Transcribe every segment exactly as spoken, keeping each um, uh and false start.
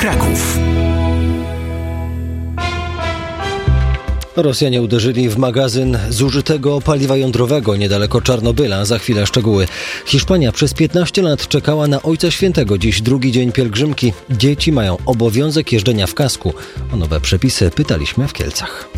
Kraków. Rosjanie uderzyli w magazyn zużytego paliwa jądrowego niedaleko Czarnobyla. Za chwilę szczegóły. Hiszpania przez piętnaście lat czekała na Ojca Świętego. Dziś drugi dzień pielgrzymki. Dzieci mają obowiązek jeżdżenia w kasku. O nowe przepisy pytaliśmy w Kielcach.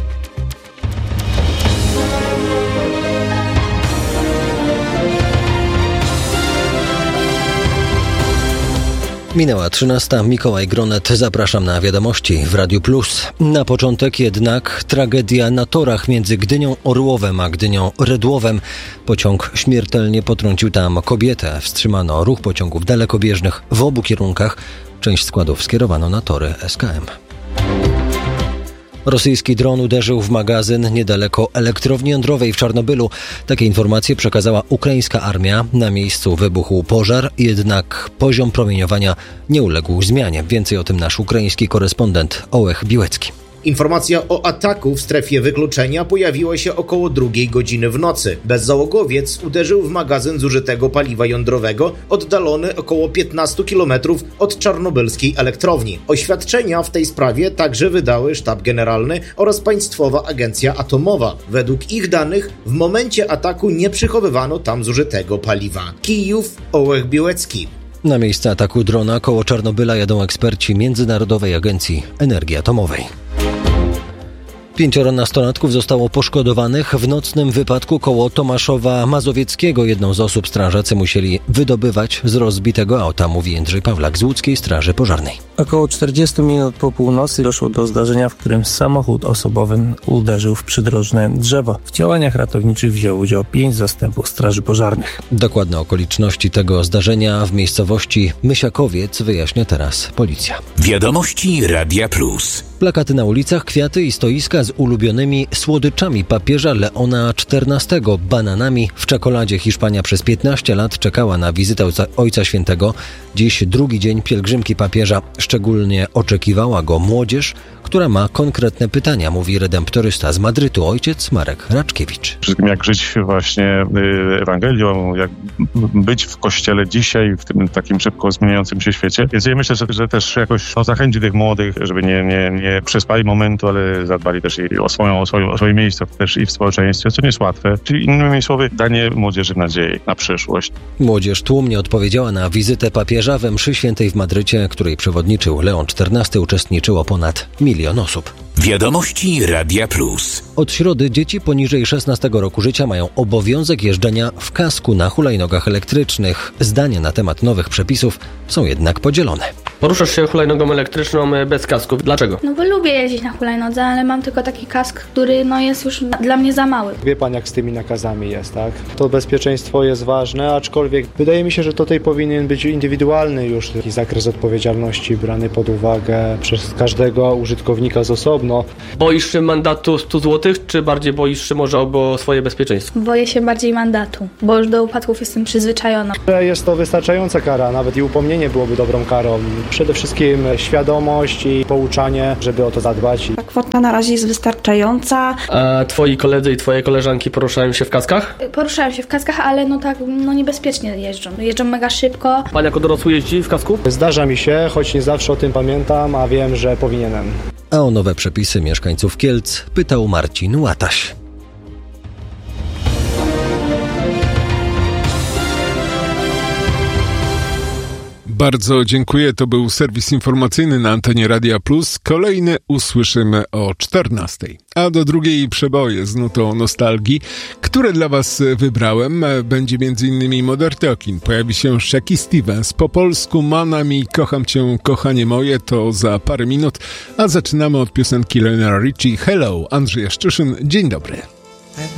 Minęła trzynasta. Mikołaj Gronet. Zapraszam na wiadomości w Radiu Plus. Na początek jednak tragedia na torach między Gdynią Orłowem a Gdynią Redłowem. Pociąg śmiertelnie potrącił tam kobietę. Wstrzymano ruch pociągów dalekobieżnych w obu kierunkach. Część składów skierowano na tory S K M. Rosyjski dron uderzył w magazyn niedaleko elektrowni jądrowej w Czarnobylu. Takie informacje przekazała ukraińska armia. Na miejscu wybuchł pożar, jednak poziom promieniowania nie uległ zmianie. Więcej o tym nasz ukraiński korespondent Ołech Biłecki. Informacja o ataku w strefie wykluczenia pojawiła się około drugiej godziny w nocy. Bezzałogowiec uderzył w magazyn zużytego paliwa jądrowego oddalony około piętnaście kilometrów od czarnobylskiej elektrowni. Oświadczenia w tej sprawie także wydały Sztab Generalny oraz Państwowa Agencja Atomowa. Według ich danych w momencie ataku nie przychowywano tam zużytego paliwa. Kijów, Ołech Biłecki. Na miejsce ataku drona koło Czarnobyla jadą eksperci Międzynarodowej Agencji Energii Atomowej. Pięcioro nastolatków zostało poszkodowanych w nocnym wypadku koło Tomaszowa Mazowieckiego. Jedną z osób strażacy musieli wydobywać z rozbitego auta, mówi Jędrzej Pawlak z Łódzkiej Straży Pożarnej. Około czterdzieści minut po północy doszło do zdarzenia, w którym samochód osobowy uderzył w przydrożne drzewo. W działaniach ratowniczych wzięło udział pięć zastępów straży pożarnych. Dokładne okoliczności tego zdarzenia w miejscowości Mysiakowiec wyjaśnia teraz policja. Wiadomości Radia Plus. Plakaty na ulicach, kwiaty i stoiska z ulubionymi słodyczami papieża Leona czternastego, bananami. W czekoladzie Hiszpania przez piętnaście lat czekała na wizytę Ojca Świętego. Dziś drugi dzień pielgrzymki papieża. Szczególnie oczekiwała go młodzież, która ma konkretne pytania, mówi redemptorysta z Madrytu, ojciec Marek Raczkiewicz. Wszystkim jak żyć właśnie Ewangelią, jak być w Kościele dzisiaj, w tym takim szybko zmieniającym się świecie. Więc ja myślę, że, że też jakoś no, zachęci tych młodych, żeby nie, nie, nie przespali momentu, ale zadbali też i o, swoją, o, swoją, o swoje miejsce też i w społeczeństwie, co nie jest łatwe. Czyli innymi słowy, danie młodzieży nadziei na przyszłość. Młodzież tłumnie odpowiedziała na wizytę papieża we mszy świętej w Madrycie, której przewodniczył Leon czternasty. Uczestniczyło ponad milion osób. Wiadomości Radia Plus. Od środy dzieci poniżej szesnastego roku życia mają obowiązek jeżdżenia w kasku na hulajnogach elektrycznych. Zdania na temat nowych przepisów są jednak podzielone. Poruszasz się hulajnogą elektryczną bez kasku. Dlaczego? No bo lubię jeździć na hulajnodze, ale mam tylko taki kask, który no jest już dla mnie za mały. Wie pan, jak z tymi nakazami jest, tak? To bezpieczeństwo jest ważne, aczkolwiek wydaje mi się, że tutaj powinien być indywidualny już taki zakres odpowiedzialności brany pod uwagę przez każdego użytkownika z osobna. Boisz się mandatu stu złotych, czy bardziej boisz się może o swoje bezpieczeństwo? Boję się bardziej mandatu, bo już do upadków jestem przyzwyczajona. Jest to wystarczająca kara, nawet i upomnienie byłoby dobrą karą. Przede wszystkim świadomość i pouczanie, żeby o to zadbać. Ta kwota na razie jest wystarczająca. A twoi koledzy i twoje koleżanki poruszają się w kaskach? Poruszają się w kaskach, ale no tak no niebezpiecznie jeżdżą. Jeżdżą mega szybko. Pan jako dorosły jeździ w kasku? Zdarza mi się, choć nie zawsze o tym pamiętam, a wiem, że powinienem. A o nowe przepisy mieszkańców Kielc pytał Marcin Łataś. Bardzo dziękuję. To był serwis informacyjny na antenie Radia Plus. Kolejny usłyszymy o czternastej. A do drugiej przeboje z nutą nostalgii, które dla was wybrałem, będzie m.in. Modern Talking. Pojawi się Shaky Stevens. Po polsku Mana mi, kocham cię, kochanie moje, to za parę minut. A zaczynamy od piosenki Lionela Richie. Hello, Andrzej Jaszczyszyn. Dzień dobry.